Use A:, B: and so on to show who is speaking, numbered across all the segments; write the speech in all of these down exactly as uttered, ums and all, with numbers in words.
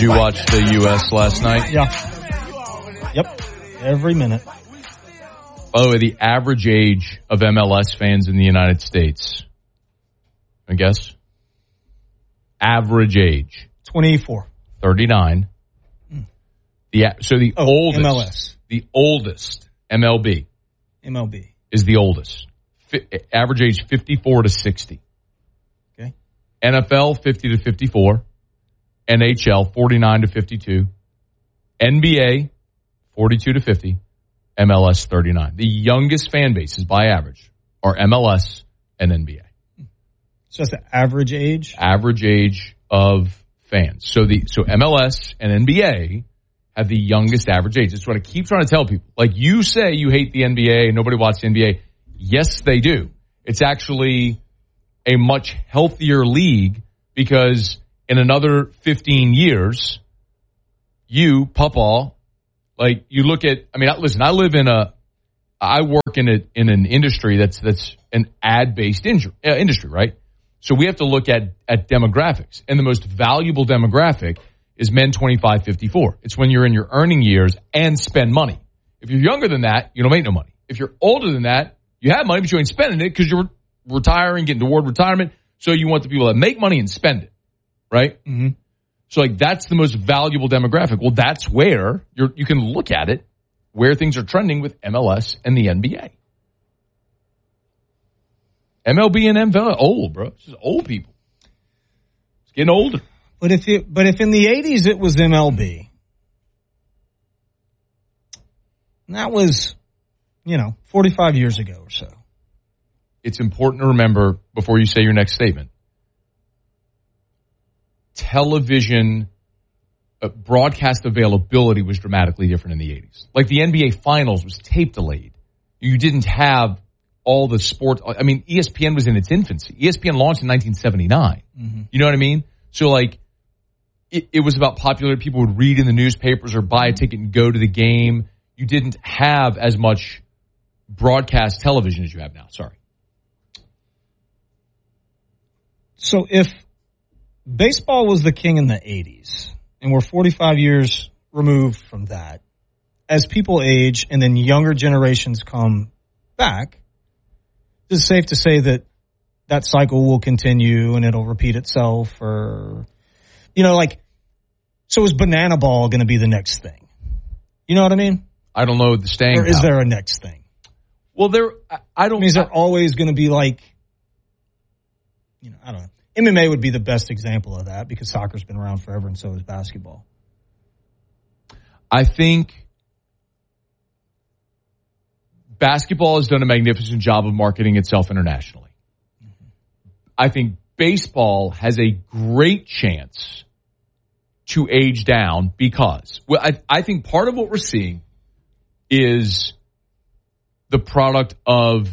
A: you watch the U S last night?
B: Yeah. Yep. Every minute.
A: By the way, the average age of M L S fans in the United States, I guess? Average age.
B: twenty-four.
A: thirty-nine. Mm. The, so the
B: oh,
A: oldest.
B: M L S.
A: The oldest, M L B.
B: M L B.
A: Is the oldest. F- average age fifty-four to sixty.
B: Okay.
A: N F L fifty to fifty-four. N H L forty-nine to fifty-two. N B A forty-two to fifty. M L S thirty-nine. The youngest fan bases by average are M L S and N B A.
B: So that's the average age?
A: Average age of fans. So the so M L S and N B A have the youngest average age. That's what I keep trying to tell people. Like, you say you hate the N B A and nobody watches the N B A. Yes, they do. It's actually a much healthier league because in another fifteen years, you, Papa, like, you look at, I mean, listen, I live in a, I work in a, in an industry that's, that's an ad-based injury, uh, industry, right? So we have to look at, at demographics. And the most valuable demographic is men twenty-five fifty-four. It's when you're in your earning years and spend money. If you're younger than that, you don't make no money. If you're older than that, you have money, but you ain't spending it because you're retiring, getting toward retirement. So you want the people that make money and spend it, right?
B: Mm-hmm.
A: So, like, that's the most valuable demographic. Well, that's where you're, you can look at it, where things are trending with M L S and the N B A. M L B and N B A, old, bro. This is old people. It's getting older.
B: But if you, but if in the eighties it was M L B, that was, you know, forty-five years ago or so.
A: It's important to remember before you say your next statement. Television uh, broadcast availability was dramatically different in the eighties. Like, the N B A Finals was tape delayed. You didn't have all the sport. I mean, E S P N was in its infancy. E S P N launched in nineteen seventy-nine. Mm-hmm. You know what I mean? So, like, it, it was about popularity. People would read in the newspapers or buy a ticket and go to the game. You didn't have as much broadcast television as you have now. Sorry.
B: So if baseball was the king in the eighties, and we're forty-five years removed from that, as people age and then younger generations come back, it's safe to say that that cycle will continue and it'll repeat itself, or, you know, like, so is banana ball going to be the next thing? You know what I mean?
A: I don't know the staying
B: Or is
A: power.
B: there a next thing?
A: Well, there, I don't.
B: I mean, is there always going to be, like, you know, I don't know. M M A would be the best example of that because soccer's been around forever and so is basketball.
A: I think basketball has done a magnificent job of marketing itself internationally. Mm-hmm. I think baseball has a great chance to age down because, well, I, I think part of what we're seeing is the product of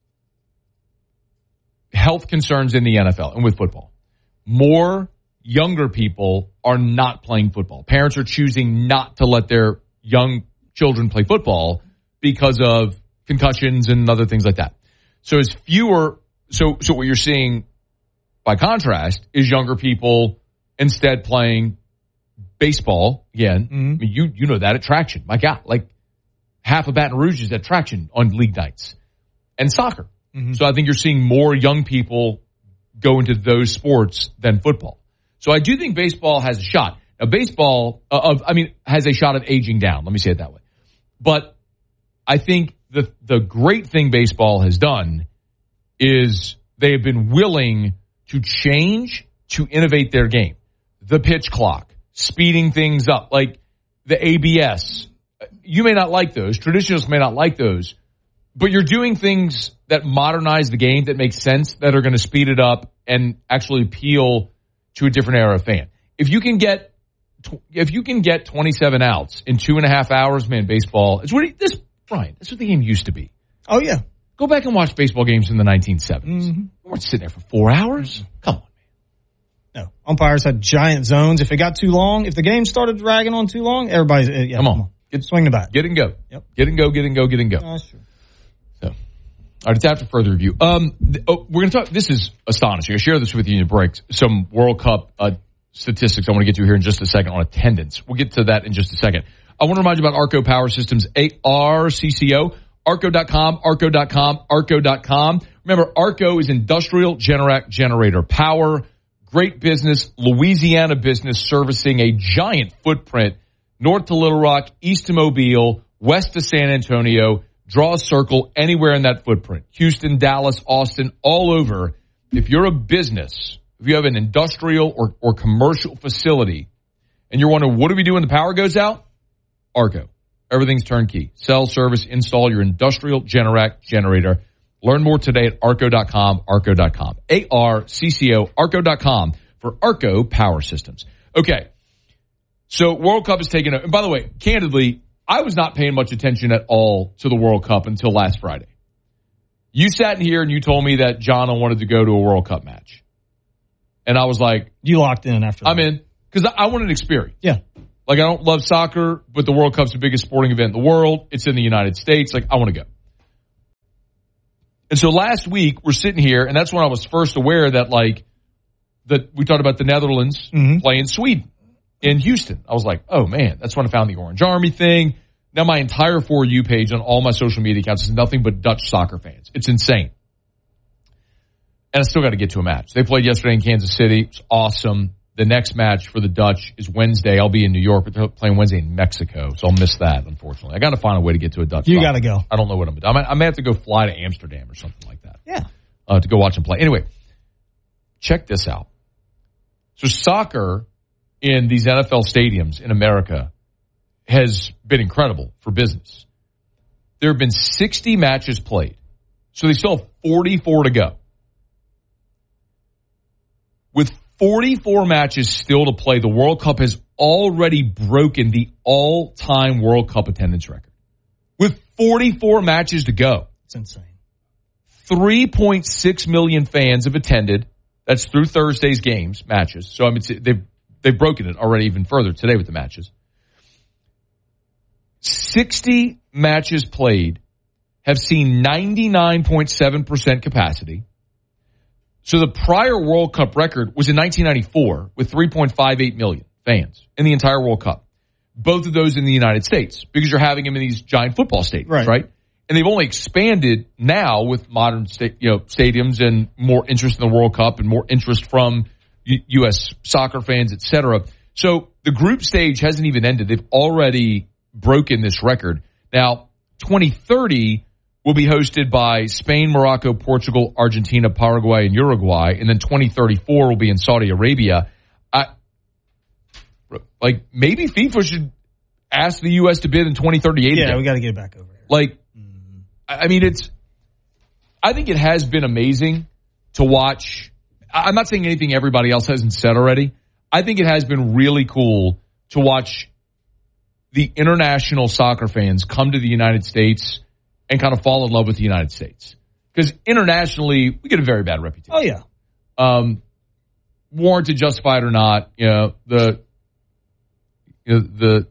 A: health concerns in the N F L and with football. More younger people are not playing football. Parents are choosing not to let their young children play football because of concussions and other things like that. So as fewer, so, so what you're seeing by contrast is younger people instead playing baseball again. Mm-hmm. I mean, you, you know that at Traction. My God, like half of Baton Rouge is at Traction on league nights, and soccer. Mm-hmm. So I think you're seeing more young people go into those sports than football. So I do think baseball has a shot. Now, baseball, uh, of I mean, has a shot of aging down. Let me say it that way. But I think the the great thing baseball has done is they have been willing to change, to innovate their game. The pitch clock, speeding things up, like the A B S. You may not like those. Traditionalists may not like those. But you're doing things that modernize the game, that make sense, that are going to speed it up and actually appeal to a different era of fan. If you can get, if you can get twenty-seven outs in two and a half hours, man, baseball, it's what it, this, Brian, that's what the game used to be.
B: Oh, yeah.
A: Go back and watch baseball games in the nineteen seventies. Mm-hmm. We weren't sitting there for four hours. Mm-hmm. Come on, man.
B: No. Umpires had giant zones. If it got too long, if the game started dragging on too long, everybody's, uh, yeah,
A: come on.
B: Come on. Get, swing the bat.
A: Get and go.
B: Yep.
A: Get and go, get and go, get and go.
B: No, that's true.
A: So, all right, it's after further review. Um, th- oh, we're going to talk, this is astonishing. I share this with you in the breaks. Some World Cup uh, statistics I want to get to here in just a second on attendance. We'll get to that in just a second. I want to remind you about Arco Power Systems, A R C C O, arco dot com, arco dot com, arco dot com. Remember, Arco is industrial Generac generator power. Great business, Louisiana business servicing a giant footprint north to Little Rock, east to Mobile, west to San Antonio. Draw a circle anywhere in that footprint. Houston, Dallas, Austin, all over. If you're a business, if you have an industrial or, or commercial facility, and you're wondering, what do we do when the power goes out? Arco. Everything's turnkey. Sell, service, install your industrial Generac generator. Learn more today at arco dot com, arco dot com. A R C C O, arco dot com for Arco Power Systems. Okay. So World Cup is taking – and by the way, candidly, I was not paying much attention at all to the World Cup until last Friday. You sat in here and you told me that Jonna wanted to go to a World Cup match. And I was like –
B: You locked in after that.
A: I'm in because I, I want an experience.
B: Yeah.
A: Like, I don't love soccer, but the World Cup's the biggest sporting event in the world. It's in the United States. Like, I want to go. And so last week, we're sitting here, and that's when I was first aware that, like, that we talked about the Netherlands mm-hmm. playing Sweden in Houston. I was like, oh, man, that's when I found the Orange Army thing. Now my entire For You page on all my social media accounts is nothing but Dutch soccer fans. It's insane. And I still got to get to a match. They played yesterday in Kansas City. It's awesome. The next match for the Dutch is Wednesday. I'll be in New York, but they're playing Wednesday in Mexico, so I'll miss that, unfortunately. I got to find a way to get to a Dutch.
B: You got to go.
A: I don't know what I'm doing. I may have to go fly to Amsterdam or something like that.
B: Yeah.
A: Uh, to go watch them play. Anyway, check this out. So soccer in these N F L stadiums in America has been incredible for business. There have been sixty matches played, so they still have forty-four to go. With forty-four matches still to play, the World Cup has already broken the all-time World Cup attendance record. With forty-four matches to go.
B: It's insane.
A: three point six million fans have attended. That's through Thursday's games, matches. So, I mean, they've, they've broken it already even further today with the matches. sixty matches played have seen ninety-nine point seven percent capacity. So the prior World Cup record was in nineteen ninety-four with three point five eight million fans in the entire World Cup. Both of those in the United States because you're having them in these giant football stadiums, right? right? And they've only expanded now with modern sta- you know, stadiums and more interest in the World Cup and more interest from U- U S soccer fans, et cetera. So the group stage hasn't even ended. They've already broken this record. Now, twenty thirty will be hosted by Spain, Morocco, Portugal, Argentina, Paraguay, and Uruguay. And then twenty thirty-four will be in Saudi Arabia. I, like, maybe FIFA should ask the U S to bid in twenty thirty-eight.
B: Yeah,
A: again.
B: we got to get it back over here.
A: Like, mm. I mean, it's, I think it has been amazing to watch. I'm not saying anything everybody else hasn't said already. I think it has been really cool to watch the international soccer fans come to the United States and kind of fall in love with the United States. Because internationally, we get a very bad reputation.
B: Oh, yeah.
A: Um, warranted, justified or not, you know, the, you know, the,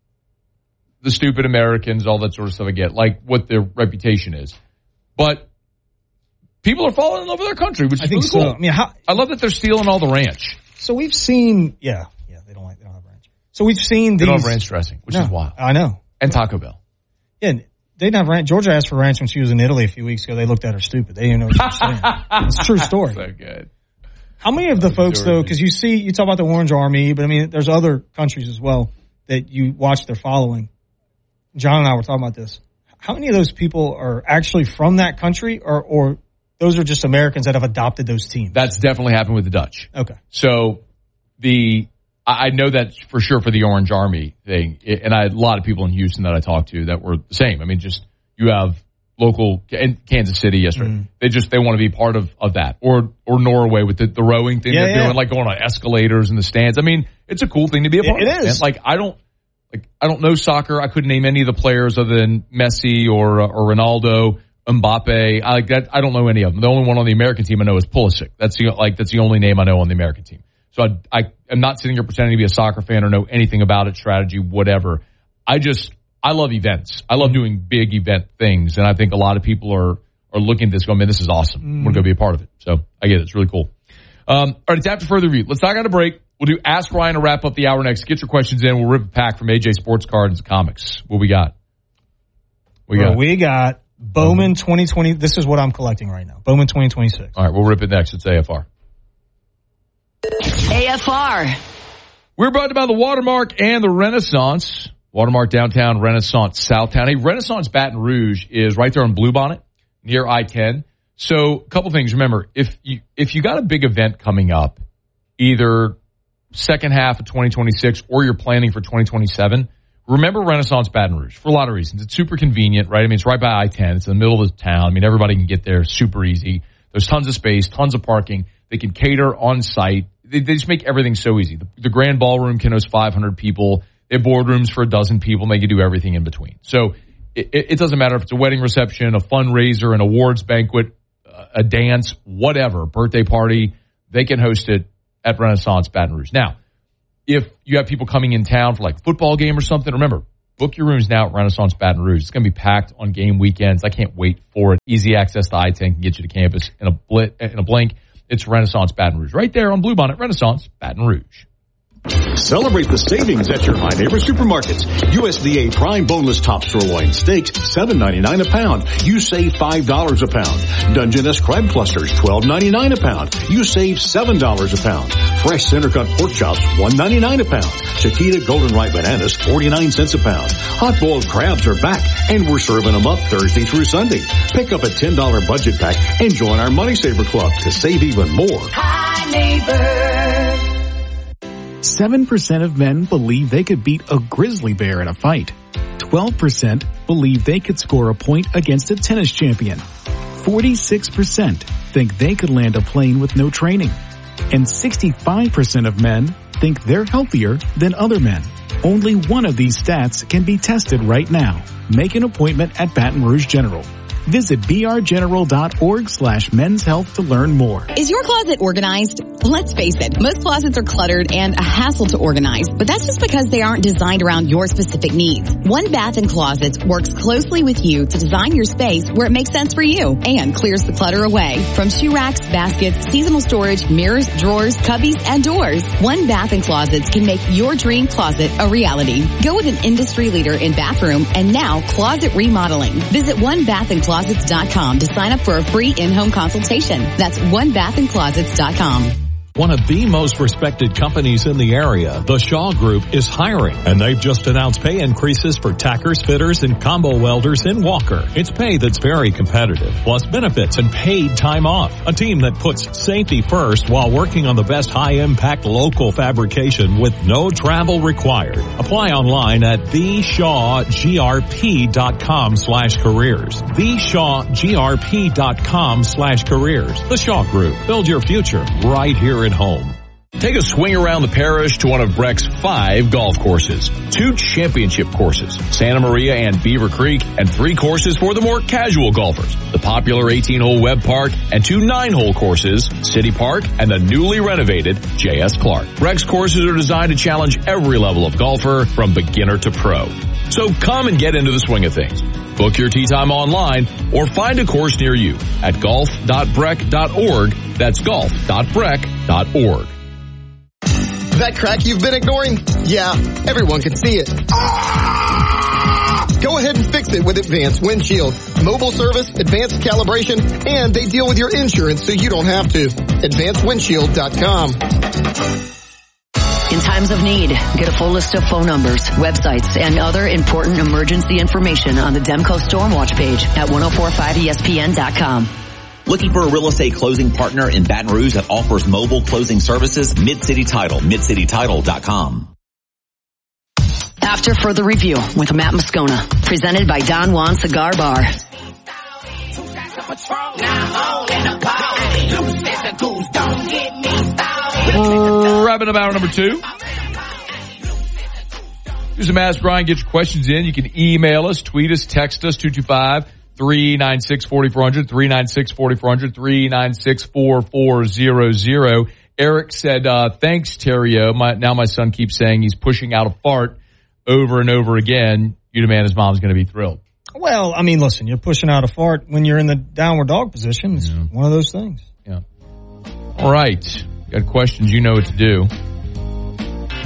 A: the stupid Americans, all that sort of stuff I get, like what their reputation is. But people are falling in love with their country, which is
B: I think
A: really
B: so.
A: cool.
B: I mean, how,
A: I love that they're stealing all the ranch.
B: So we've seen, yeah, yeah, they don't like, they don't have ranch. So we've seen
A: they
B: these.
A: They don't have ranch dressing, which
B: no,
A: is wild.
B: I know.
A: And Taco Bell.
B: Yeah. They didn't have ranch. Georgia asked for ranch when she was in Italy a few weeks ago. They looked at her stupid. They didn't know what she was saying. It's a true story.
A: So good.
B: How many of the folks,
A: Georgia.
B: though, because you see, you talk about the Orange Army, but I mean, there's other countries as well that you watch their following. John and I were talking about this. How many of those people are actually from that country, or, or those are just Americans that have adopted those teams?
A: That's definitely happened with the Dutch.
B: Okay.
A: So the I know that for sure for the Orange Army thing, and I had a lot of people in Houston that I talked to that were the same. I mean, just you have local in Kansas City yesterday. Mm. They just they want to be part of, of that, or or Norway with the, the rowing thing
B: yeah,
A: they're
B: yeah.
A: doing, like going on escalators in the stands. I mean, it's a cool thing to be a part
B: it,
A: of.
B: It is.
A: Man. Like I don't like I don't know soccer. I couldn't name any of the players other than Messi or uh, or Ronaldo, Mbappe. I like that. I don't know any of them. The only one on the American team I know is Pulisic. That's the like that's the only name I know on the American team. So I, I am not sitting here pretending to be a soccer fan or know anything about it, strategy, whatever. I just, I love events. I love doing big event things. And I think a lot of people are, are looking at this going, man, this is awesome. Mm. I'm going to go be a part of it. So I get it. It's really cool. Um, all right. It's after further review. Let's talk on a break. We'll do Ask Ryan to wrap up the hour next. Get your questions in. We'll rip a pack from A J Sports Cards and Comics. What we got? What we
B: Bro,
A: got?
B: We got Bowman twenty twenty. This is what I'm collecting right now. Bowman twenty twenty-six.
A: All right, we'll rip it next. It's A F R.
C: A F R.
A: We're brought to you by the Watermark and the Renaissance. Watermark downtown, Renaissance Southtown. Hey, Renaissance Baton Rouge is right there on Bluebonnet near I ten. So a couple things. Remember, if you if you got a big event coming up, either second half of twenty twenty-six or you're planning for twenty twenty-seven, remember Renaissance Baton Rouge for a lot of reasons. It's super convenient, right? I mean, it's right by I ten. It's in the middle of the town. I mean, everybody can get there super easy. There's tons of space, tons of parking. They can cater on site. They, they just make everything so easy. The, the grand ballroom can host five hundred people. They have boardrooms for a dozen people, and they can do everything in between. So it, it doesn't matter if it's a wedding reception, a fundraiser, an awards banquet, a dance, whatever, birthday party. They can host it at Renaissance Baton Rouge. Now, if you have people coming in town for like a football game or something, remember, book your rooms now at Renaissance Baton Rouge. It's going to be packed on game weekends. I can't wait for it. Easy access to I ten can get you to campus in a, blit, in a blink. It's Renaissance Baton Rouge. Right there on Bluebonnet, Renaissance Baton Rouge.
D: Celebrate the savings at your My Neighbor Supermarkets. U S D A Prime Boneless Top Sirloin Steaks, seven ninety-nine a pound. You save five dollars a pound. Dungeness Crab Clusters, twelve ninety-nine a pound. You save seven dollars a pound. Fresh Center Cut Pork Chops, one ninety-nine a pound. Chiquita Golden Ripe Bananas, forty-nine cents a pound. Hot Boiled Crabs are back, and we're serving them up Thursday through Sunday. Pick up a ten dollars budget pack and join our Money Saver Club to save even more.
C: Hi, neighbor.
E: seven percent of men believe they could beat a grizzly bear in a fight. twelve percent believe they could score a point against a tennis champion. forty-six percent think they could land a plane with no training. And sixty-five percent of men think they're healthier than other men. Only one of these stats can be tested right now. Make an appointment at Baton Rouge General. Visit brgeneral.org slash men's health to learn more.
F: Is your closet organized? Let's face it, most closets are cluttered and a hassle to organize, but that's just because they aren't designed around your specific needs. One Bath and Closets works closely with you to design your space where it makes sense for you and clears the clutter away. From shoe racks, baskets, seasonal storage, mirrors, drawers, cubbies, and doors, One Bath and Closets can make your dream closet a reality. Go with an industry leader in bathroom and now closet remodeling. Visit one bath and closets dot com to sign up for a free in-home consultation. That's one bath and closets dot com.
G: One of the most respected companies in the area, the Shaw Group, is hiring, and they've just announced pay increases for tackers, fitters, and combo welders in Walker. It's pay that's very competitive, plus benefits and paid time off. A team that puts safety first while working on the best high-impact local fabrication with no travel required. Apply online at the shaw g r p dot com slash careers. the shaw g r p dot com slash careers. The Shaw Group. Build your future right here at home.
H: Take a swing around the parish to one of Breck's five golf courses. Two championship courses, Santa Maria and Beaver Creek, and three courses for the more casual golfers. The popular eighteen-hole Webb Park and two nine-hole courses, City Park and the newly renovated J S. Clark. Breck's courses are designed to challenge every level of golfer from beginner to pro. So come and get into the swing of things. Book your tee time online or find a course near you at golf dot breck dot org. That's golf dot breck dot org.
I: That crack you've been ignoring? Yeah, everyone can see it. Go ahead and fix it with Advanced Windshield. Mobile service, advanced calibration, and they deal with your insurance so you don't have to. advanced windshield dot com.
C: In times of need, get a full list of phone numbers, websites, and other important emergency information on the Demco Stormwatch page at ten forty-five E S P N dot com.
J: Looking for a real estate closing partner in Baton Rouge that offers mobile closing services? Mid-City Title, mid city title dot com.
C: After further review with Matt Moscona, presented by Don Juan Cigar Bar.
A: Wrapping up hour number two. Do some Ask Ryan. Get your questions in. You can email us, tweet us, text us, two two five, three nine six, four four zero zero, three nine six, four four zero zero, three nine six, four four zero zero. Eric said, uh, thanks, Terrio. My, now my son keeps saying he's pushing out a fart over and over again. You demand his mom's going to be thrilled.
B: Well, I mean, listen, you're pushing out a fart when you're in the downward dog position. It's yeah. one of those things.
A: Yeah. All right. Got questions, you know what to do.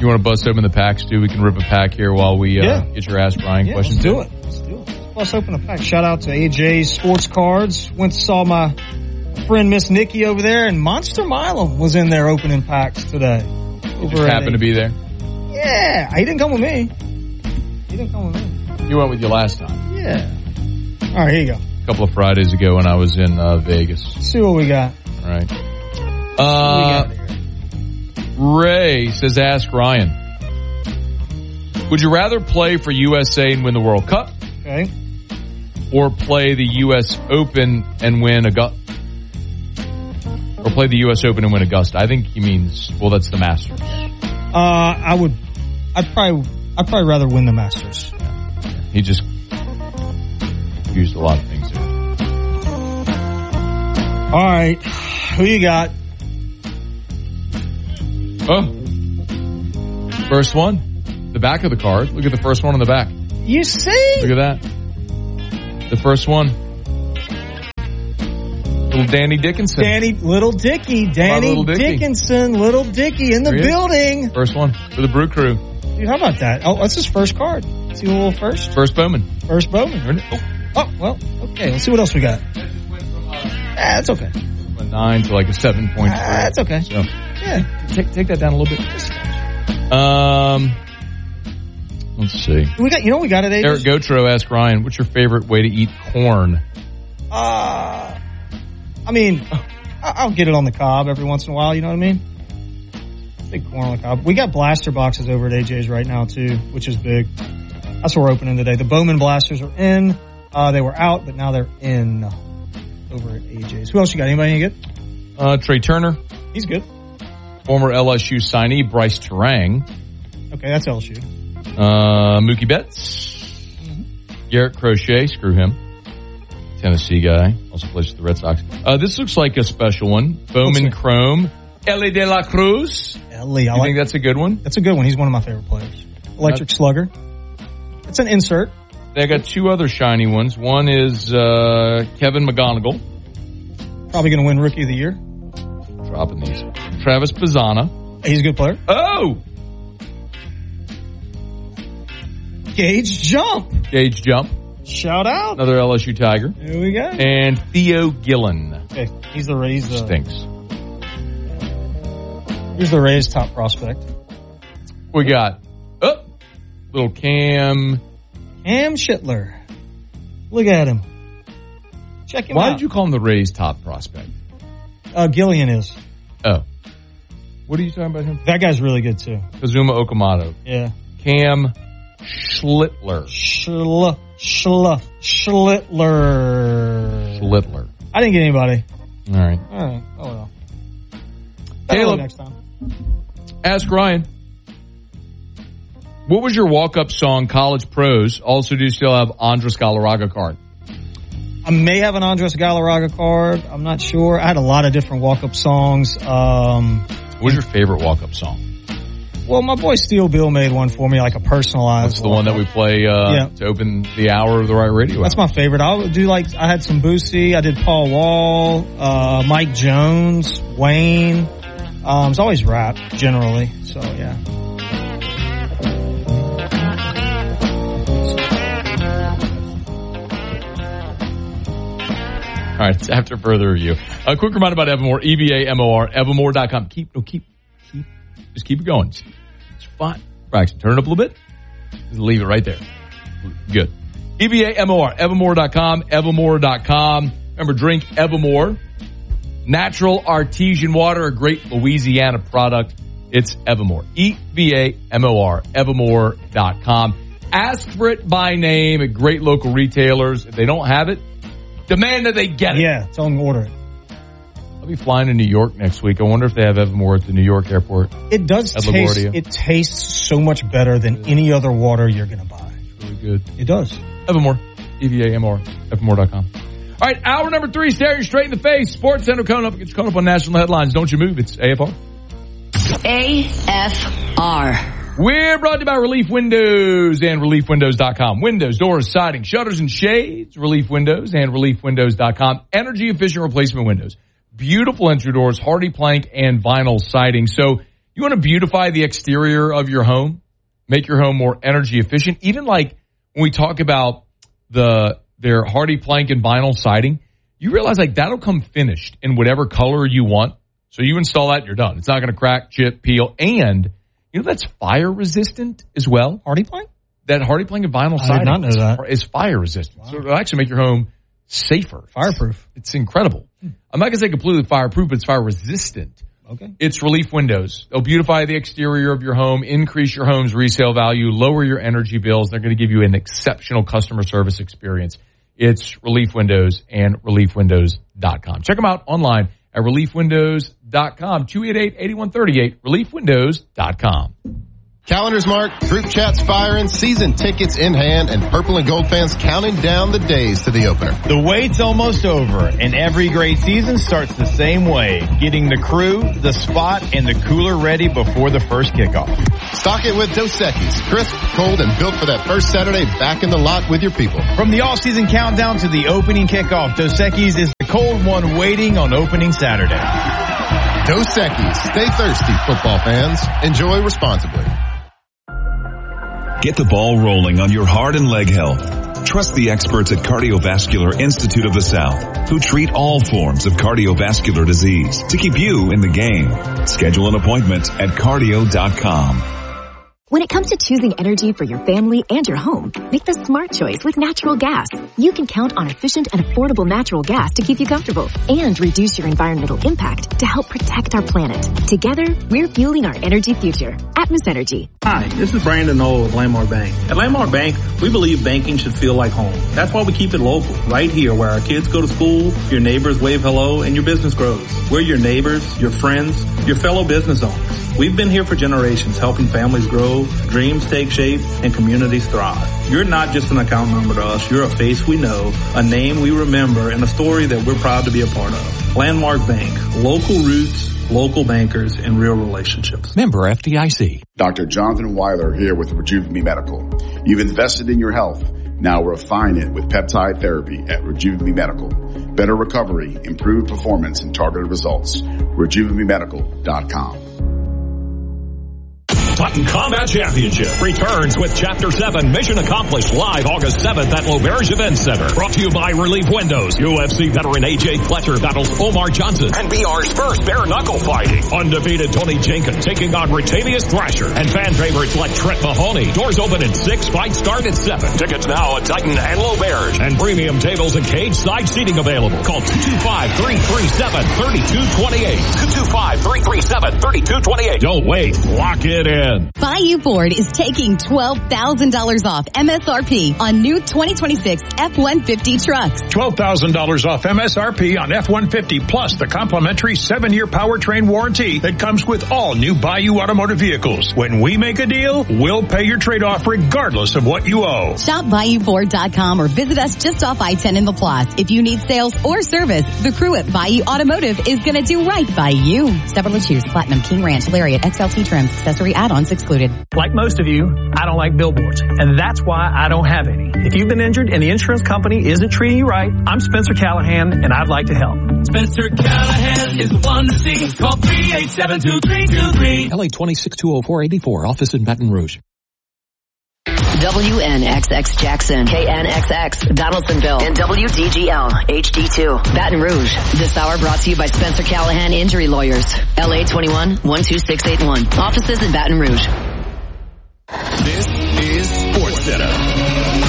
A: You want to bust open the packs, too? We can rip a pack here while we uh,
B: Yeah.
A: get your Ask Brian
B: Yeah,
A: question,
B: let's
A: too.
B: do it. Let's do it. Let's bust open a pack. Shout out to A J's Sports Cards. Went and saw my friend Miss Nikki over there, and Monster Milam was in there opening packs today.
A: You just happened to be there?
B: Yeah. He didn't come with me. He didn't come with me.
A: He went with you last time.
B: Yeah. All right, here you go.
A: A couple of Fridays ago when I was in uh, Vegas.
B: Let's see what we got.
A: All right. Uh, Ray says, ask Ryan. Would you rather play for U S A and win the World Cup?
B: Okay.
A: Or play the U S Open and win Augusta? Or play the U S Open and win Augusta? I think he means, well, that's the Masters.
B: Uh, I would, I'd probably, I'd probably rather win the Masters.
A: He just used a lot of things there.
B: All right. Who you got?
A: Oh. First one. The back of the card. Look at the first one on the back.
B: You see?
A: Look at that. The first one. Little Danny Dickinson.
B: Danny, little Dicky. Danny
A: Little Dicky.
B: Dickinson, little Dicky in the
A: There he is.
B: building.
A: First one for the Brew Crew.
B: Dude, how about that? Oh, that's his first card. See a little first?
A: First Bowman.
B: First Bowman.
A: Oh.
B: Oh, well, okay. Let's see what else we got. Ah, that's okay.
A: A nine to like a seven point three.
B: Ah, that's okay.
A: So,
B: Yeah.
A: take, take that down a little bit. Um, let's see.
B: We got, you know, we got it, Aiden.
A: Eric Gotro asked Ryan, what's your favorite way to eat corn?
B: Uh, I mean, I- I'll get it on the cob every once in a while, you know what I mean? Big corn on the cob. We got blaster boxes over at A J's right now, too, which is big. That's what we're opening today. The Bowman blasters are in. Uh, they were out, but now they're in over at A J's. Who else you got? Anybody any good?
A: Uh, Trey Turner.
B: He's good.
A: Former L S U signee Bryce Terang.
B: Okay, that's L S U.
A: Uh, Mookie Betts.
B: Mm-hmm.
A: Garrett Crochet, screw him. Tennessee guy, also plays for the Red Sox. Uh, this looks like a special one. Bowman Chrome. Ellie De La Cruz.
B: Ellie, I
A: You
B: like
A: think that's a good one?
B: That's a good one. He's one of my favorite players. Electric
A: That's-
B: Slugger. It's an insert.
A: They got two other shiny ones. One is uh, Kevin McGonigal.
B: Probably going to win Rookie of the Year.
A: Dropping these. Travis Pizzana.
B: He's a good player.
A: Oh!
B: Gage Jump.
A: Gage Jump.
B: Shout out.
A: Another L S U Tiger.
B: Here we go.
A: And Theo Gillen.
B: Okay, he's the Rays. Uh,
A: Stinks.
B: Here's the Rays' top prospect.
A: We got oh, little Cam.
B: Cam Schittler. Look at him. Check him
A: Why
B: out.
A: did you call him the Rays' top prospect?
B: Uh, Gillian is.
A: Oh. What are you talking about him?
B: That guy's really good, too.
A: Kazuma Okamoto.
B: Yeah.
A: Cam Schlittler.
B: Schl, schl, Schlittler.
A: Schlittler.
B: I didn't get anybody.
A: All right.
B: All right. Oh, well. Better
A: Caleb.
B: luck next time.
A: Ask Ryan. What was your walk-up song, College Pros? Also, do you still have Andres Galarraga card?
B: I may have an Andres Galarraga card. I'm not sure. I had a lot of different walk-up songs. Um,
A: What was your favorite walk-up song?
B: well, my boy Steel Bill made one for me, like a personalized.
A: That's the one that we play uh,
B: Yeah.
A: to open the hour of the right radio.
B: That's
A: hour.
B: my favorite. I would do like, I had some Boosie. I did Paul Wall, uh, Mike Jones, Wayne. Um, it's always rap, generally. So, yeah.
A: All right, after further review. A quick reminder about Evermore, E V A M O R, evermore dot com. Keep, no, keep, keep, just keep it going. It's, it's fine. Braxton, turn it up a little bit. Just leave it right there. Good. E V A M O R, evermore dot com, evermore dot com. Remember, drink Evermore. Natural artesian water, a great Louisiana product. It's Evermore. E V A M O R, evermore dot com. Ask for it by name at great local retailers. If they don't have it, demand that they get it.
B: Yeah, tell them to order it.
A: I'll be flying to New York next week. I wonder if they have Evermore at the New York airport.
B: It does
A: At
B: taste,
A: LaGuardia.
B: it tastes so much better than any other water you're going to buy.
A: It's really good.
B: It does.
A: Evermore. E V A M O R, evermore dot com. All right, hour number three, staring you straight in the face. Sports Center coming up. Get you caught up on national headlines. Don't you move. It's A F R.
C: A F R.
A: We're brought to you by Relief Windows and relief windows dot com. Windows, doors, siding, shutters, and shades. Relief Windows and relief windows dot com. Energy efficient replacement windows. Beautiful entry doors, hardy plank, and vinyl siding. So You want to beautify the exterior of your home, make your home more energy efficient. Even like when we talk about the their Hardy plank and vinyl siding, you realize like that'll come finished in whatever color you want. So you install that and you're done. It's not going to crack, chip, peel. And you know that's fire resistant as well.
B: Hardy plank?
A: That Hardy plank and vinyl
B: I
A: siding
B: did not know
A: is,
B: that.
A: is fire resistant.
B: Wow.
A: So it'll actually make your home safer.
B: Fireproof.
A: It's, it's incredible. Hmm. I'm not going to say completely fireproof, but it's fire resistant.
B: Okay.
A: It's Relief Windows. They'll beautify the exterior of your home, increase your home's resale value, lower your energy bills. They're going to give you an exceptional customer service experience. It's Relief Windows and relief windows dot com. Check them out online at relief windows dot com. two eight eight, eight one three eight, relief windows dot com.
K: Calendars marked, group chats firing, season tickets in hand, and purple and gold fans counting down the days to the opener.
L: The wait's almost over, and every great season starts the same way, getting the crew, the spot, and the cooler ready before the first kickoff.
K: Stock it with Dos Equis, crisp, cold, and built for that first Saturday back in the lot with your people.
L: From the all-season countdown to the opening kickoff, Dos Equis is the cold one waiting on opening Saturday.
K: Dos Equis, stay thirsty, football fans. Enjoy responsibly.
M: Get the ball rolling on your heart and leg health. Trust the experts at Cardiovascular Institute of the South, who treat all forms of cardiovascular disease to keep you in the game. Schedule an appointment at cardio dot com.
N: When it comes to choosing energy for your family and your home, make the smart choice with natural gas. You can count on efficient and affordable natural gas to keep you comfortable and reduce your environmental impact to help protect our planet. Together, we're fueling our energy future. Atmos Energy.
O: Hi, this is Brandon Knoll of Landmark Bank. At Landmark Bank, we believe banking should feel like home. That's why we keep it local, right here where our kids go to school, your neighbors wave hello, and your business grows. We're your neighbors, your friends, your fellow business owners. We've been here for generations, helping families grow, dreams take shape, and communities thrive. You're not just an account number to us. You're a face we know, a name we remember, and a story that we're proud to be a part of. Landmark Bank, local roots, local bankers, and real relationships.
G: Member F D I C.
P: Doctor Jonathan Weiler here with Rejuve Me Medical. You've invested in your health. Now refine it with peptide therapy at Rejuve Me Medical. Better recovery, improved performance, and targeted results. rejuve me medical dot com.
G: Titan Combat Championship returns with Chapter seven Mission Accomplished live August seventh at L'Auberge Event Center. Brought to you by Relief Windows. U F C veteran A J Fletcher battles Omar Johnson. And B R's first bare knuckle fighting. Undefeated Tony Jenkins taking on Ratavius Thrasher. And fan favorites like Trent Mahoney. Doors open at six, fights start at seven. Tickets now at Titan and L'Auberge. And premium tables and cage side seating available. Call two two five, three three seven, three two two eight. two two five, three three seven, three two two eight. Don't wait. Lock it in.
F: Bayou Ford is taking twelve thousand dollars off M S R P on new twenty twenty-six F one fifty trucks.
Q: twelve thousand dollars off M S R P on F one fifty plus the complimentary seven-year powertrain warranty that comes with all new Bayou Automotive vehicles. When we make a deal, we'll pay your trade-off regardless of what you owe.
F: Shop Bayou Ford dot com or visit us just off I ten in LaPlace. If you need sales or service, the crew at Bayou Automotive is going to do right by you. Chevrolet Choose, Platinum, King Ranch, Lariat, X L T trims, accessory add-ons excluded.
R: Like most of you, I don't like billboards, and that's why I don't have any. If you've been injured and the insurance company isn't treating you right, I'm Spencer Callahan, and I'd like to help.
S: Spencer Callahan is the one to see. Call three eight seven, two three two three.
G: L A twenty-six two oh four eighty-four, office in Baton Rouge.
C: W N X X Jackson, K N X X Donaldsonville, and W D G L H D two Baton Rouge. This hour brought to you by Spencer Callahan Injury Lawyers. L A twenty-one, one two six eight one. Offices in Baton Rouge.
M: This is SportsCenter.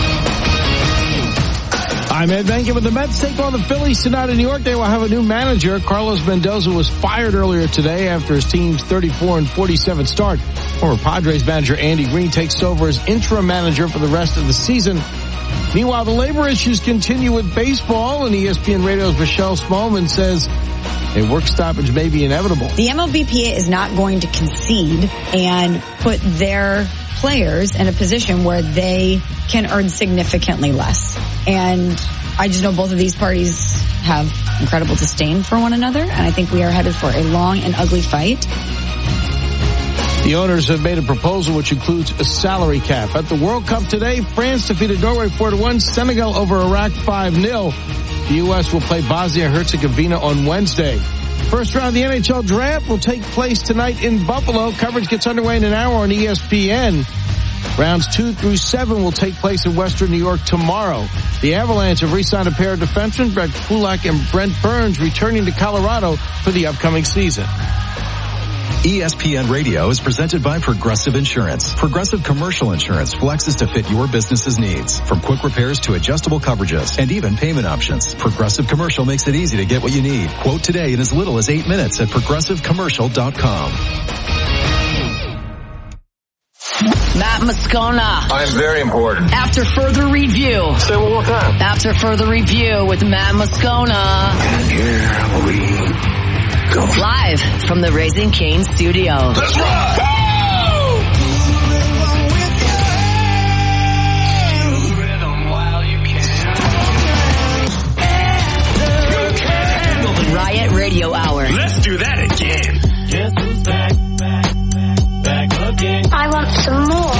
T: I'm Ed Benkin with the Mets take on the Phillies tonight in New York. They will have a new manager. Carlos Mendoza was fired earlier today after his team's thirty-four and forty-seven start. Former Padres manager Andy Green takes over as interim manager for the rest of the season. Meanwhile, the labor issues continue with baseball, and E S P N Radio's Michelle Smallman says a work stoppage may be inevitable.
U: The M L B P A is not going to concede and put their players in a position where they can earn significantly less. And I just know both of these parties have incredible disdain for one another, and I think we are headed for a long and ugly fight.
T: The owners have made a proposal which includes a salary cap. At the World Cup today, France defeated Norway four to one, Senegal over Iraq five nil. The U S will play Bosnia-Herzegovina on Wednesday. First round of the N H L draft will take place tonight in Buffalo. Coverage gets underway in an hour on E S P N. Rounds two through seven will take place in Western New York tomorrow. The Avalanche have re-signed a pair of defensemen, Brett Kulak and Brent Burns, returning to Colorado for the upcoming season.
D: E S P N Radio is presented by Progressive Insurance. Progressive Commercial Insurance flexes to fit your business's needs. From quick repairs to adjustable coverages and even payment options. Progressive Commercial makes it easy to get what you need. Quote today in as little as eight minutes at progressive commercial dot com.
C: Matt Moscona.
V: I am very important.
C: After further review.
V: Say one more time.
C: After further review with Matt Moscona.
V: And here we go.
C: Live from the Raising Cane studio.
V: Let's rock!
C: Riot Radio Hour.
V: Let's do that again. Guess who's back, back, back, back again.
W: I want some more.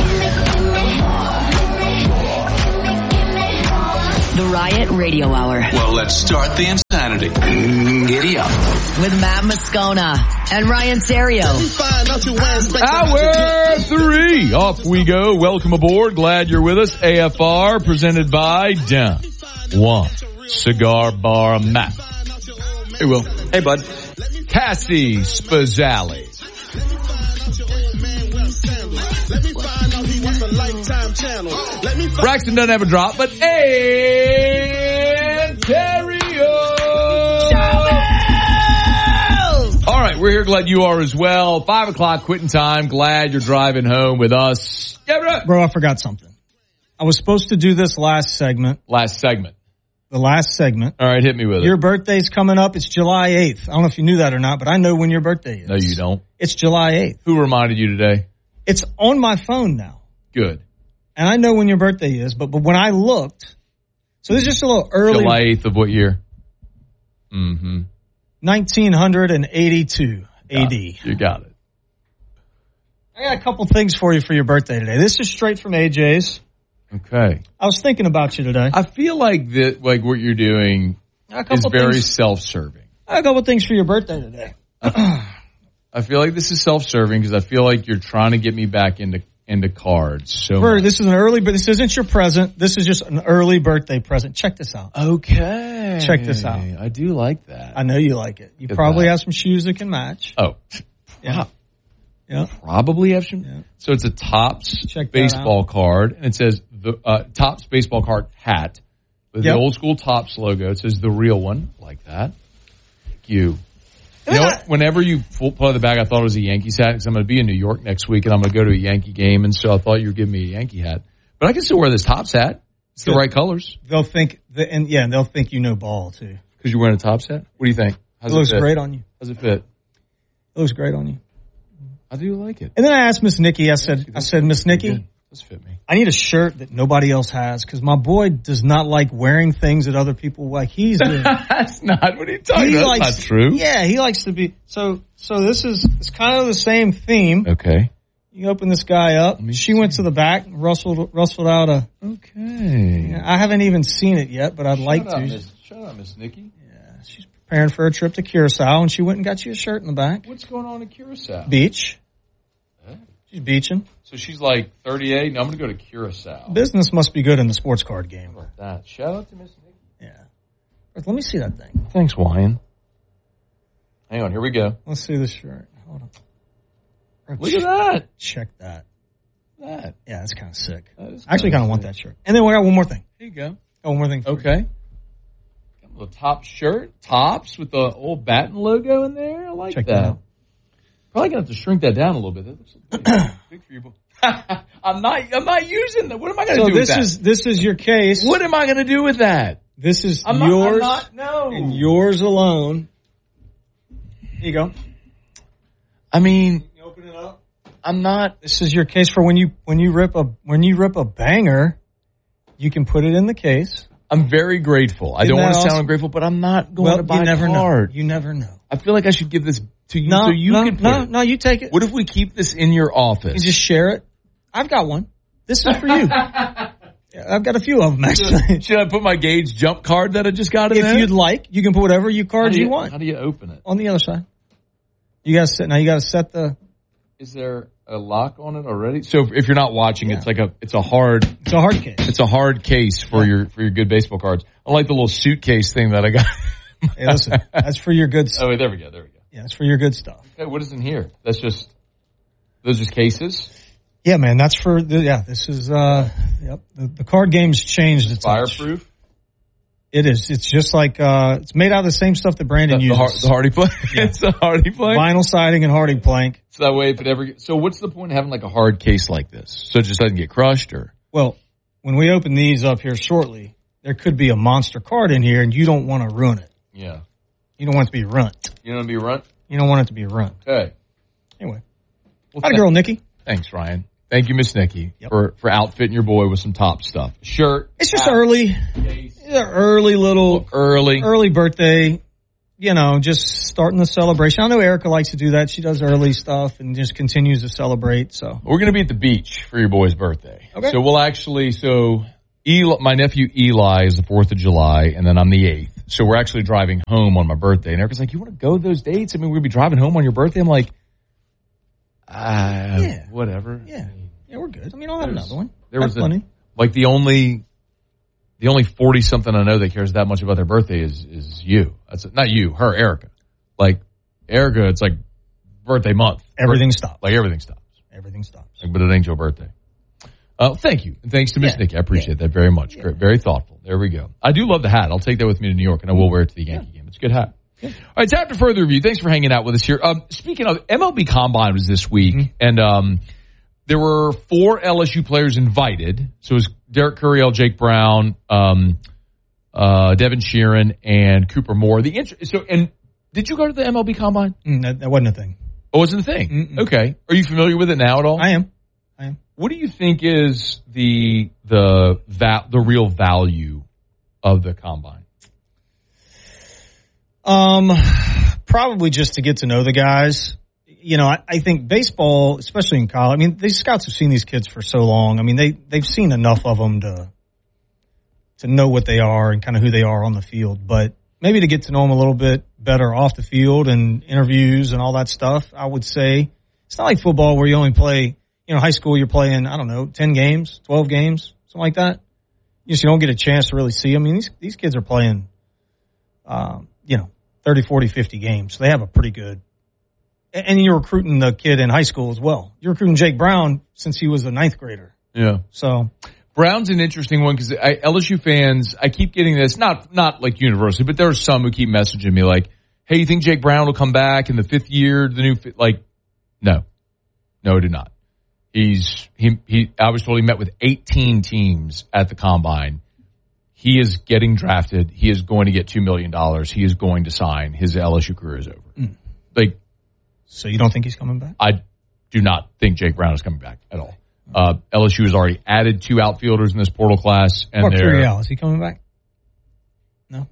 C: The Riot Radio Hour.
V: Well, let's start the insanity. Giddy up.
C: With Matt Moscona and Ryan Serio.
A: Hour three. Off we go. Welcome aboard. Glad you're with us. A F R presented by Don Juan Cigar Bar Matt. Hey, Will.
X: Hey, bud.
A: Cassie Spazzali. Braxton doesn't have a drop, but Ontario. All right, we're here. Glad you are as well. Five o'clock quitting time. Glad you're driving home with us. Yeah, bro.
B: Bro, I forgot something. I was supposed to do this last segment.
A: Last segment.
B: The last segment.
A: All right, hit me with it.
B: Your birthday's coming up. It's July eighth. I don't know if you knew that or not, but I know when your birthday is.
A: No, you don't.
B: It's July eighth.
A: Who reminded you today?
B: It's on my phone now.
A: Good.
B: And I know when your birthday is, but, but when I looked, so this is just a little early.
A: July eighth of what year? Mm-hmm.
B: nineteen eighty-two A D.
A: You got it.
B: I got a couple things for you for your birthday today. This is straight from A J's.
A: Okay.
B: I was thinking about you today.
A: I feel like that, like what you're doing is very
B: things.
A: self-serving.
B: I got a couple things for your birthday today.
A: I feel like this is self-serving because I feel like you're trying to get me back into into cards. So
B: Bird, this is an early, but this isn't your present. This is just an early birthday present. Check this out.
A: Okay.
B: Check this out.
A: I do like that.
B: I know you like it. You
A: Look at
B: probably
A: that.
B: have some shoes that can match.
A: Oh.
B: Yeah.
A: Wow.
B: Yeah.
A: Probably have some.
B: Yeah.
A: So it's a Topps
B: Check that
A: baseball
B: out.
A: card, and it says the uh, Topps baseball card hat with
B: Yep.
A: the old school Topps logo. It says the real one, like that. Thank you. You know what? Whenever you pull pull out the bag, I thought it was a Yankees hat because I'm going to be in New York next week and I'm going to go to a Yankee game, and so I thought you were giving me a Yankee hat. But I can still wear this Topps hat. It's the
B: Good.
A: right colors.
B: They'll think, that, and yeah, and they'll think you know ball too.
A: Because you're wearing a Topps hat? What do you think? How's
B: It looks
A: fit?
B: great on you.
A: How's it fit?
B: It looks great on you.
A: I do like it.
B: And then I asked Miss Nikki, I said, I said, Miss Nikki,
A: Does fit me.
B: I need a shirt that nobody else has because my boy does not like wearing things that other people like. He's
A: That's not what are you talking
B: he
A: about.
B: likes,
A: That's not true.
B: Yeah, he likes to be. So, so this is it's kind of the same theme.
A: Okay.
B: You open this guy up. She went to the back, rustled, rustled out a.
A: Okay.
B: Yeah, I haven't even seen it yet, but I'd
A: Shut
B: like
A: up,
B: to.
A: Miss, shut up, Miss Nikki.
B: Yeah, she's preparing for a trip to Curacao, and she went and got you a shirt in the back.
A: What's going on in Curacao?
B: Beach.
A: Huh?
B: She's beaching.
A: So she's like thirty-eight. Now I'm going to go to Curacao.
B: Business must be good in the sports card game.
A: How about that? Shout out to Miss Nikki.
B: Yeah. Let me see that thing.
A: Thanks, Wyan. Hang on, here we go.
B: Let's see this shirt. Hold on.
A: Look at that.
B: Check that.
A: That.
B: Yeah, that's kind of sick.
A: That is
B: I actually
A: kinda
B: kind of want
A: sick.
B: that shirt. And then we got one more thing.
A: Here you go.
B: Got one more thing. for you.
A: Okay. Got a little top shirt, tops with the old Batten logo in there. I like
B: Check
A: that.
B: that out.
A: Probably gonna have to shrink that down a little bit. That looks big, big for you. I'm not. I'm not using that. What am I gonna
B: So
A: do
B: this
A: with that?
B: is this is your case.
A: What am I gonna do with that?
B: This is
A: I'm not- I'm
B: yours
A: not- no.
B: and yours alone. Here you go.
A: I mean,
B: You open it up.
A: I'm not.
B: This is your case for when you when you rip a when you rip a banger, you can put it in the case.
A: I'm very grateful. I
B: Isn't
A: don't want
B: that
A: to sound
B: awesome?
A: ungrateful, but I'm not going
B: Well,
A: to buy
B: you never
A: a card.
B: know. You never know.
A: I feel like I should give this to you
B: No,
A: so you
B: no,
A: could put
B: no,
A: it.
B: no. You take it.
A: What if we keep this in your office?
B: You just share it. I've got one. This is for you. I've got a few of them, actually.
A: Should I put my Gage jump card that I just got in
B: If
A: there?
B: you'd like, you can put whatever you cards
A: you,
B: you want.
A: How do you open it?
B: On the other side. You got to set, now you got to set the.
A: Is there a lock on it already? So if you're not watching, yeah. it's like a, it's a hard.
B: It's a hard case.
A: It's a hard case for yeah. your, for your good baseball cards. I like the little suitcase thing that I got.
B: Hey, listen, that's for your good stuff.
A: Oh, wait, there we go, there we go.
B: Yeah, that's for your good stuff.
A: Okay, what is in here? That's just, those are just cases?
B: Yeah, man, that's for, the, yeah, this is, uh, yep, the, the card game's changed. It's
A: fireproof?
B: It is. It's just like, uh, it's made out of the same stuff that Brandon
A: the,
B: uses.
A: The, the hardy plank?
B: Yeah.
A: It's a hardy plank?
B: Vinyl siding and hardy plank.
A: So that way if it ever, so what's the point of having like a hard case like this? So it just doesn't get crushed or?
B: Well, when we open these up here shortly, there could be a monster card in here and you don't want to ruin it.
A: Yeah.
B: You don't want it to be runt.
A: You don't want to be runt?
B: You don't want it to be runt.
A: Okay.
B: Anyway.
A: Well,
B: Hi, girl, Nikki.
A: Thanks, Ryan. Thank you, Miss Nikki,
B: yep.
A: for, for outfitting your boy with some top stuff. Shirt.
B: It's just early. It's an early little.
A: Early.
B: Early birthday. You know, just starting the celebration. I know Erica likes to do that. She does early stuff and just continues to celebrate. So
A: we're going to be at the beach for your boy's birthday.
B: Okay.
A: So we'll actually, so Eli, my nephew Eli is the fourth of July, and then I'm the eighth. So we're actually driving home on my birthday. And Erica's like, you want to go those dates? I mean, we're going to be driving home on your birthday? I'm like, uh,
B: yeah.
A: whatever.
B: Yeah. Yeah, we're good. I mean, I'll have another one.
A: There was
B: plenty.
A: A, like the only, the only forty something I know that cares that much about their birthday is, is you. That's not you, her, Erica. Like Erica, it's like birthday month.
B: Everything
A: birthday,
B: stops.
A: Like everything stops.
B: Everything stops.
A: Like, but it ain't your birthday. Uh, thank you. And thanks to Miss yeah. Nikki. I appreciate yeah. that very much. Yeah. Very thoughtful. There we go. I do love the hat. I'll take that with me to New York and I will wear it to the Yankee yeah. game. It's a good hat. Yeah. All right. So after further review, thanks for hanging out with us here. Um, speaking of, M L B Combine was this week mm-hmm. and, um, there were four L S U players invited. So it was Derek Curiel, Jake Brown, um, uh, Devin Sheeran, and Cooper Moore. The int- so, and did you go to the M L B Combine?
B: Mm, that, that wasn't a thing.
A: Oh, it wasn't a thing?
B: Mm-mm.
A: Okay. Are you familiar with it now at all?
B: I am. I am.
A: What do you think is the the that the real value of the Combine?
B: Um, probably just to get to know the guys. You know, I, I think baseball, especially in college, I mean, these scouts have seen these kids for so long. I mean, they, they've seen enough of them to, to know what they are and kind of who they are on the field. But maybe to get to know them a little bit better off the field and interviews and all that stuff, I would say it's not like football where you only play, you know, high school, you're playing, I don't know, ten games, twelve games, something like that. You just you don't get a chance to really see them. I mean, these, these kids are playing, um, you know, thirty, forty, fifty games. So they have a pretty good. And you're recruiting the kid in high school as well. You're recruiting Jake Brown since he was a ninth grader.
A: Yeah.
B: So
A: Brown's an interesting one because L S U fans, I keep getting this, not not like universally, but there are some who keep messaging me like, hey, you think Jake Brown will come back in the fifth year, the new, like, no. No, I do not. He's, he, he, I was told he met with eighteen teams at the Combine. He is getting drafted. He is going to get two million dollars. He is going to sign. His L S U career is over.
B: Mm.
A: Like,
B: So you don't think he's coming back?
A: I do not think Jake Brown is coming back at all. Uh, L S U has already added two outfielders in this portal class. And
B: Mark
A: they're,
B: Curiel, is he coming back? No.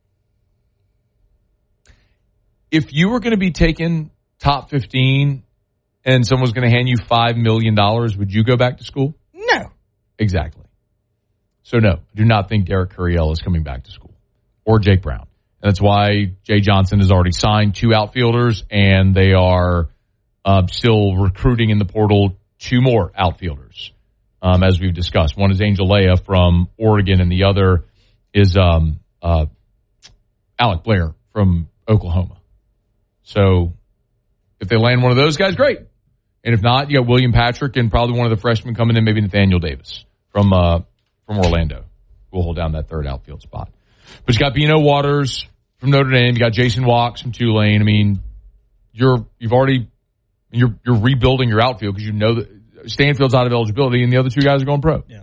A: If you were going to be taken top fifteen and someone's going to hand you five million dollars, would you go back to school?
B: No.
A: Exactly. So no, I do not think Derek Curiel is coming back to school or Jake Brown. And that's why Jay Johnson has already signed two outfielders, and they are uh, still recruiting in the portal two more outfielders, um, as we've discussed. One is Angel Leia from Oregon, and the other is um, uh, Alec Blair from Oklahoma. So if they land one of those guys, great. And if not, you got William Patrick and probably one of the freshmen coming in, maybe Nathaniel Davis from uh, from Orlando, who will hold down that third outfield spot. But you got Bino Waters from Notre Dame. You got Jason Walks from Tulane. I mean, you're you've already you're you're rebuilding your outfield because you know that Stanfield's out of eligibility and the other two guys are going pro.
B: Yeah.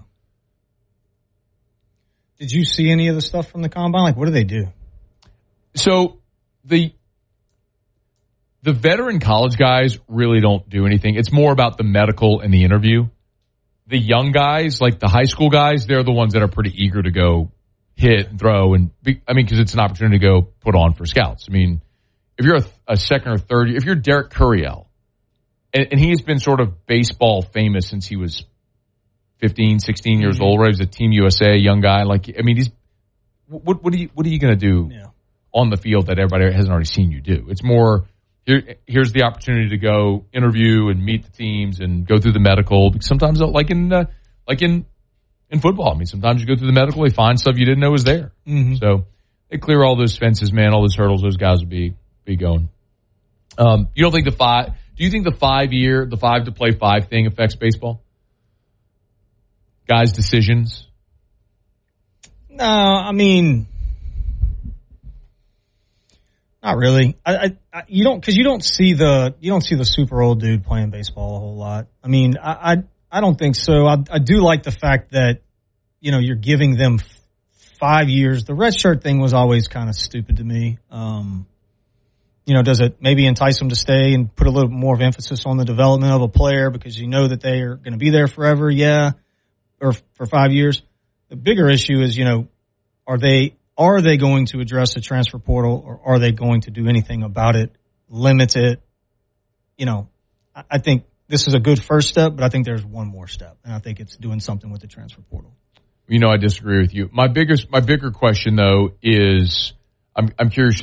B: Did you see any of the stuff from the Combine? Like, what do they do?
A: So the the veteran college guys really don't do anything. It's more about the medical and the interview. The young guys, like the high school guys, they're the ones that are pretty eager to go hit and throw. And be, I mean, because it's an opportunity to go put on for scouts. I mean, if you're a, a second or third, if you're Derek Curiel, and, and he has been sort of baseball famous since he was fifteen, sixteen years
B: Mm-hmm.
A: old, right? He was a Team U S A, young guy. Like, I mean, he's, what, what are you, what are you going to do
B: Yeah.
A: on the field that everybody hasn't already seen you do? It's more, here, here's the opportunity to go interview and meet the teams and go through the medical. Because sometimes, like in, uh, like in, in football, I mean, sometimes you go through the medical, they find stuff you didn't know was there.
B: Mm-hmm.
A: So they clear all those fences, man, all those hurdles, those guys will be, be going. Um, you don't think the five, do you think the five year, the five to play five thing affects baseball? Guys' decisions?
B: No, I mean, not really. I, I, I you don't, cause you don't see the, you don't see the super old dude playing baseball a whole lot. I mean, I, I, I don't think so. I, I do like the fact that, you know, you're giving them f- five years. The red shirt thing was always kind of stupid to me. Um, you know, does it maybe entice them to stay and put a little more of emphasis on the development of a player because you know that they are going to be there forever? Yeah. Or for five years. The bigger issue is, you know, are they, are they going to address the transfer portal or are they going to do anything about it, limit it? You know, I, I think this is a good first step, but I think there's one more step, and I think it's doing something with the transfer portal.
A: You know, I disagree with you. My biggest, my bigger question though is, I'm, I'm curious